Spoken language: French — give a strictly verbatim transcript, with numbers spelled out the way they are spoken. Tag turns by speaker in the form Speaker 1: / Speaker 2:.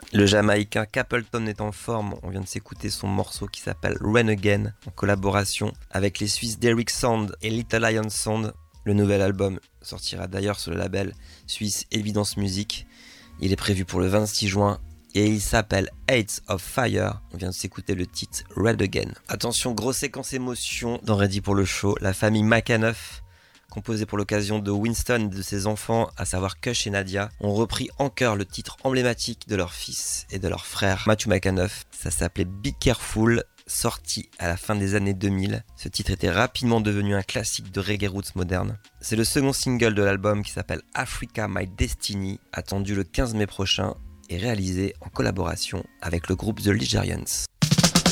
Speaker 1: Le Jamaïcain Capleton est en forme, on vient de s'écouter son morceau qui s'appelle Run Again, en collaboration avec les Suisses Derrick Sound et Little Lion Sound. Le nouvel album sortira d'ailleurs sur le label suisse Evidence Music. Il est prévu pour le vingt-six juin et il s'appelle Heights of Fire. On vient de s'écouter le titre Red Again. Attention, grosse séquence émotion dans Ready pour le show. La famille McAnuff, composée pour l'occasion de Winston et de ses enfants, à savoir Kush et Nadia, ont repris en chœur le titre emblématique de leur fils et de leur frère Matthew McAnuff. Ça s'appelait Be Careful, sorti à la fin des années deux mille. Ce titre était rapidement devenu un classique de reggae roots moderne. C'est le second single de l'album qui s'appelle Africa My Destiny, attendu le quinze mai prochain et réalisé en collaboration avec le groupe The Ligerians.